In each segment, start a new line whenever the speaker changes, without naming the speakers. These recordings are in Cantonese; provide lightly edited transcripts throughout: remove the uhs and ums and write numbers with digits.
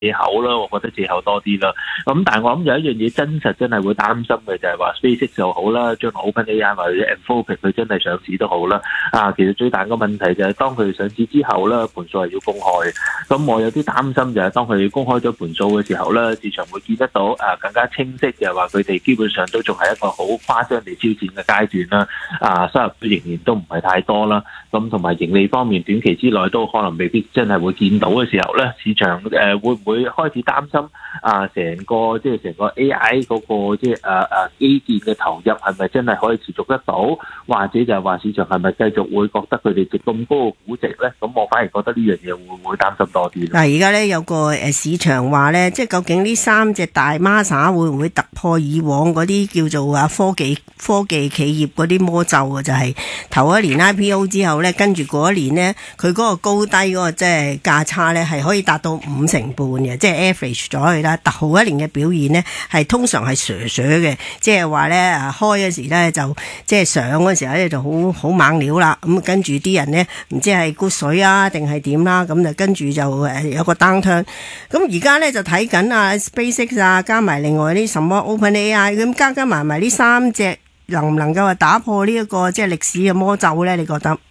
借口啦，我覺得借口多啲啦。咁但係我諗有一樣嘢真係會擔心嘅就係話 SpaceX 就好啦，將來 OpenAI 或者 Anthropic 佢真係上市都好啦。其實最大嘅問題就係當佢哋上市之後咧，盤數係要公開。咁我有啲擔心就係當佢哋公開咗盤數嘅時候咧，市場會見得到更加清晰，就係話佢哋基本上都仲係一個好誇張地超前嘅階段啦。收入仍然都唔係太多啦。咁同埋盈利方面，短期之內都可能未必真係會見到嘅時候咧，市場會唔會開始擔心成個 AI 嗰個基建嘅投入係咪真係可以持續得到，或者就係話市場係咪繼續會覺得佢哋值咁高嘅估值咧？咁我反而覺得呢樣嘢會唔會擔心多啲？
嗱，而家咧有個市場話咧，即係究竟呢3隻大孖沙會唔會突破以往嗰啲叫做科技企業嗰啲魔咒啊？就係頭一年 IPO 之後咧，跟住嗰一年咧，佢嗰個高低嗰個即係價差咧係可以達到5成半嘅，即係 average 咗去啦。頭一年嘅表現咧係通常係瀉嘅，即係話咧開嗰時咧就即係上嗰時候咧就好猛料啦。咁跟住啲人咧唔知係沽水啊定係點啦，咁就跟住就有個 downturn。咁而家咧就睇緊SpaceX 加埋另外啲什麼 OpenAI， 咁加埋呢3隻能唔能夠打破呢一個即係歷史嘅魔咒咧？你覺得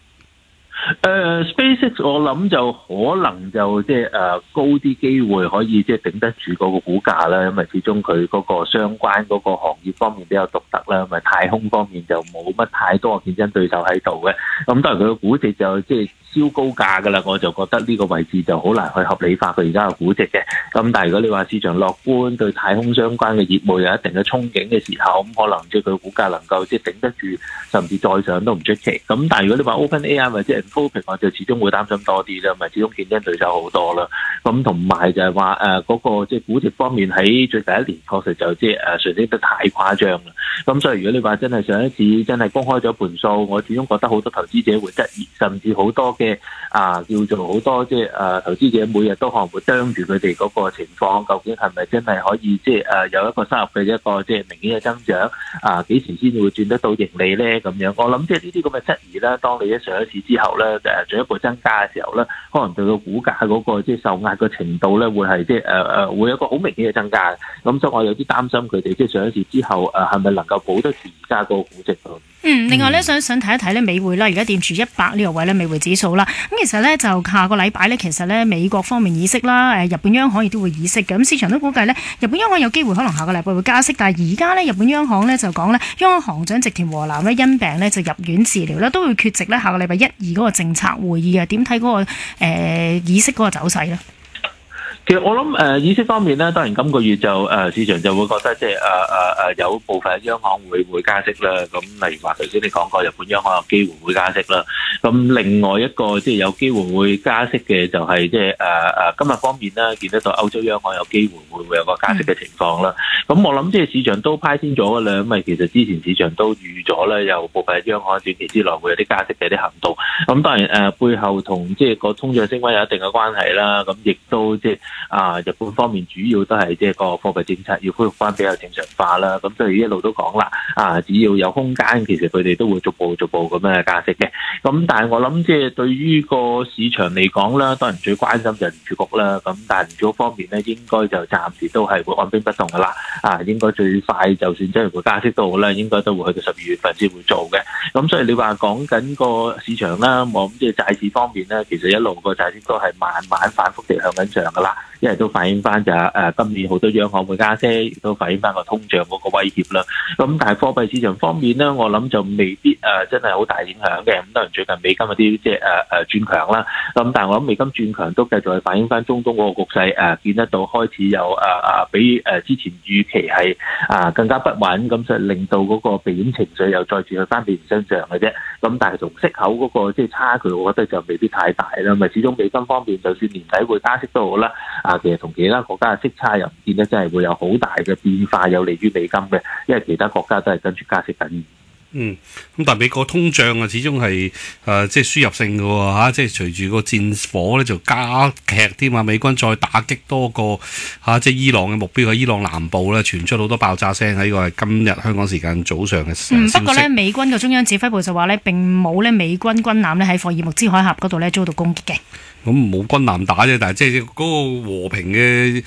？SpaceX 我諗就可能就高啲機會可以頂得住嗰個股價啦，因為始終佢嗰個相關嗰個行業方面比較獨特啦，因為太空方面就冇乜太多競爭對手喺度嘅。咁當然佢嘅估值就超高價㗎啦，我就覺得呢個位置就好難去合理化佢而家嘅估值嘅。咁但係如果你話市場樂觀，對太空相關嘅業務有一定嘅憧憬嘅時候，咁可能佢股價能夠頂得住，甚至再上都唔出奇。咁但係如果你話 OpenAI 或者 Anthropic， 我就始終會擔心多啲啦，咪始終競爭對手好多啦。咁同埋就係話嗰個估值方面喺最近一年確實就上升得太誇張啦。咁所以如果你話真係上一次真係公開咗盤數，我始終覺得好多投資者會質疑，甚至好多嘅叫做好多投資者每日都可能會盯住佢哋嗰個情況，究竟係咪真係可以有一個收入嘅一個明顯嘅增長？幾時先會轉得到盈利咧？咁樣我諗呢啲咁嘅質疑啦，當你一上一市之後咧進一步增加嘅時候咧，可能對個股價嗰個受壓嘅程度咧會係會有一個好明顯嘅增加。咁所以我有啲擔心佢哋上一市之後係咪能夠保得住而家個估值咯？
另外咧想睇一睇咧美匯啦，而家掂住100呢個位咧美匯指數啦。咁其實咧就下個禮拜咧，其實咧美國方面議息啦，日本央行亦都會議息嘅。咁市場都估計咧，日本央行有機會可能下個禮拜會加息，但係而家咧日本央行咧就講咧，央行行長植田和男咧因病咧就入院治療啦，都會缺席咧下個禮拜1、2嗰個政策會議嘅。點睇嗰個議息嗰個走勢咧？
其實我諗議息方面咧，當然今個月就市場就會覺得有部分央行會加息啦。咁例如話頭先你講過，日本央行有機會會加息啦。咁另外一個有機會會加息嘅就係今日方面啦，見得到歐洲央行有機會會有個加息嘅情況啦。咁我諗市場都派先咗㗎啦，因為其實之前市場都預咗咧，有部分央行短期之內會有啲加息嘅啲行動。咁當然背後同個通脹升溫有一定嘅關係啦。咁亦都日本方面主要都係個貨幣政策要恢復翻比較正常化啦。咁所以一路都講啦，只要有空間，其實佢哋都會逐步咁樣加息嘅。咁但係我諗對於個市場嚟講啦，當然最關心就係聯儲局啦。咁但係聯儲局方面咧，應該就暫時都係會按兵不動噶啦。應該最快就算真係會加息都好啦，應該都會去到12月份先會做嘅。咁所以你話講緊個市場啦，我諗債市方面咧，其實一路個債息都係慢慢反覆地向緊上噶啦。因為都反映翻今年好多央行會加息，亦都反映翻個通脹嗰個威脅啦。咁但係貨幣市場方面咧，我諗就未必真係好大影響嘅。咁當然最近美金嗰啲轉強啦。咁但係我諗美金轉強都繼續係反映翻中東嗰個局勢，見得到開始有比之前預期係更加不穩，咁就令到嗰個避險情緒又再次去翻美元身上嘅啫。咁但係同息口嗰個差距，我覺得就未必太大啦。咪始終美金方面，就算年底會加息都好啦。其實同其他國家嘅息差又唔見得真係會有好大嘅變化，有利於美金嘅，因為其他國家都係跟住加息緊。
咁但係美國通脹始終係即係輸入性嘅喎，即係隨住個戰火咧就加劇添啊！美軍再打擊多個即係伊朗嘅目標喺伊朗南部咧，傳出好多爆炸聲，喺呢個係今日香港時間早上嘅消息。
不過咧，美軍嘅中央指揮部就話咧，並冇咧美軍軍艦咧喺霍爾木茲海峽嗰度咧遭到攻擊嘅。
咁冇軍艦打啫，但係即係嗰個和平嘅